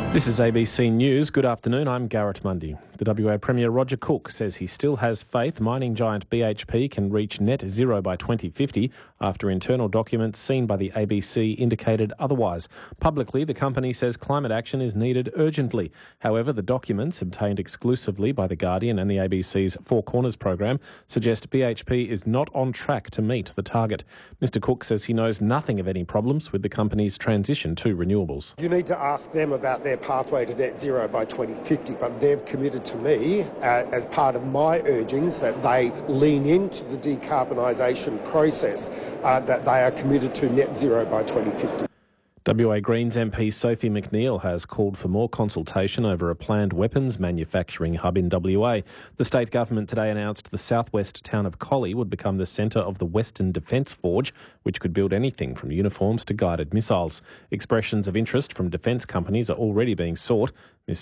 This is ABC News. Good afternoon, I'm Garrett Mundy. The WA Premier Roger Cook says he still has faith mining giant BHP can reach net zero by 2050 after internal documents seen by the ABC indicated otherwise. Publicly, the company says climate action is needed urgently. However, the documents obtained exclusively by The Guardian and the ABC's Four Corners program suggest BHP is not on track to meet the target. Mr Cook says he knows nothing of any problems with the company's transition to renewables. You need to ask them about their pathway to net zero by 2050, but they've committed to me, as part of my urgings, that they lean into the decarbonisation process, that they are committed to net zero by 2050. WA Greens MP Sophie McNeil has called for more consultation over a planned weapons manufacturing hub in WA. The state government today announced the southwest town of Collie would become the centre of the Western Defence Forge, which could build anything from uniforms to guided missiles. Expressions of interest from defence companies are already being sought. Ms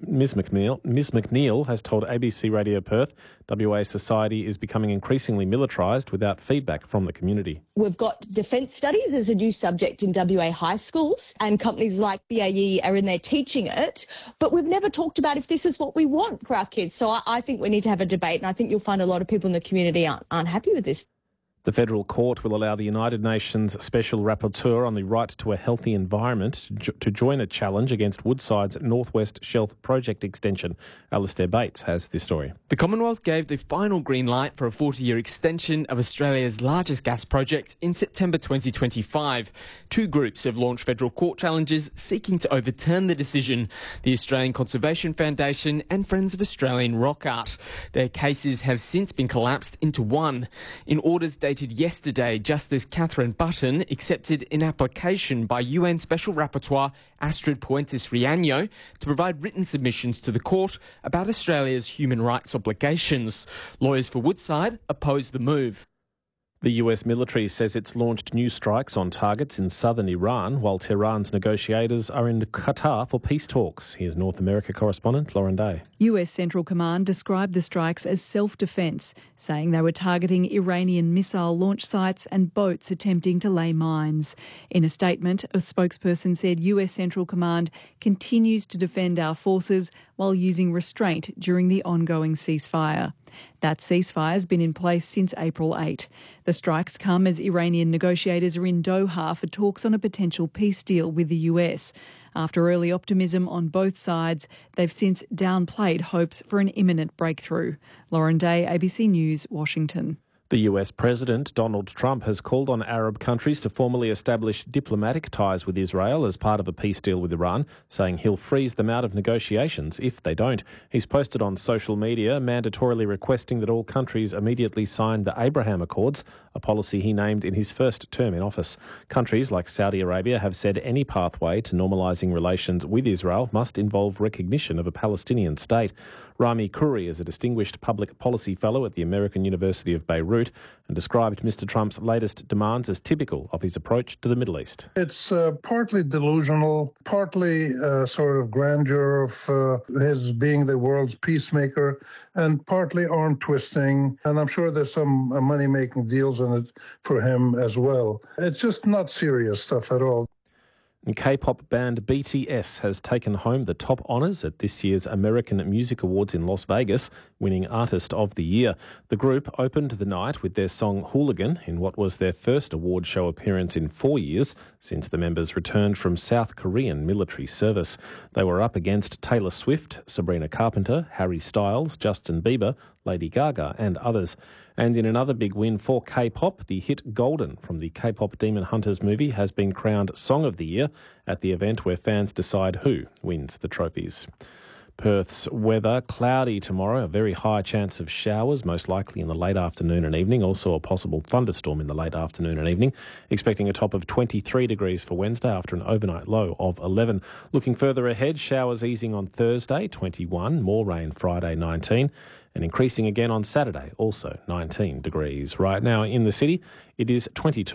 McNeil has told ABC Radio Perth WA society is becoming increasingly militarised without feedback from the community. We've got defence studies as a new subject in WA high schools, and companies like BAE are in there teaching it, but we've never talked about if this is what we want for our kids. So I think we need to have a debate, and I think you'll find a lot of people in the community aren't happy with this. The federal court will allow the United Nations Special Rapporteur on the right to a healthy environment to join a challenge against Woodside's Northwest Shelf project extension. Alistair Bates has this story. The Commonwealth gave the final green light for a 40-year extension of Australia's largest gas project in September 2025. Two groups have launched federal court challenges seeking to overturn the decision: the Australian Conservation Foundation and Friends of Australian Rock Art. Their cases have since been collapsed into one. In orders dated yesterday, Justice Catherine Button accepted an application by UN Special Rapporteur Astrid Puentes-Riaño to provide written submissions to the court about Australia's human rights obligations. Lawyers for Woodside oppose the move. The US military says it's launched new strikes on targets in southern Iran, while Tehran's negotiators are in Qatar for peace talks. Here's North America correspondent Lauren Day. US Central Command described the strikes as self-defence, saying they were targeting Iranian missile launch sites and boats attempting to lay mines. In a statement, a spokesperson said US Central Command continues to defend our forces while using restraint during the ongoing ceasefire. That ceasefire has been in place since April 8. The strikes come as Iranian negotiators are in Doha for talks on a potential peace deal with the US. After early optimism on both sides, they've since downplayed hopes for an imminent breakthrough. Lauren Day, ABC News, Washington. The US President Donald Trump has called on Arab countries to formally establish diplomatic ties with Israel as part of a peace deal with Iran, saying he'll freeze them out of negotiations if they don't. He's posted on social media mandatorily requesting that all countries immediately sign the Abraham Accords, a policy he named in his first term in office. Countries like Saudi Arabia have said any pathway to normalising relations with Israel must involve recognition of a Palestinian state. Rami Khouri is a distinguished public policy fellow at the American University of Beirut and described Mr Trump's latest demands as typical of his approach to the Middle East. It's partly delusional, partly sort of grandeur of his being the world's peacemaker, and partly arm twisting. And I'm sure there's some money-making deals in it for him as well. It's just not serious stuff at all. And K-pop band BTS has taken home the top honours at this year's American Music Awards in Las Vegas, winning Artist of the Year. The group opened the night with their song Hooligan in what was their first award show appearance in 4 years since the members returned from South Korean military service. They were up against Taylor Swift, Sabrina Carpenter, Harry Styles, Justin Bieber, Lady Gaga and others. And in another big win for K-pop, the hit Golden from the K-pop Demon Hunters movie has been crowned Song of the Year at the event where fans decide who wins the trophies. Perth's weather, cloudy tomorrow, a very high chance of showers, most likely in the late afternoon and evening, also a possible thunderstorm in the late afternoon and evening. Expecting a top of 23 degrees for Wednesday after an overnight low of 11. Looking further ahead, showers easing on Thursday, 21, more rain Friday, 19, and increasing again on Saturday, also 19 degrees. Right now in the city, it is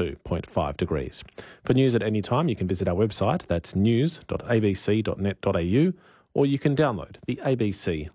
22.5 degrees. For news at any time, you can visit our website, that's news.abc.net.au, or you can download the ABC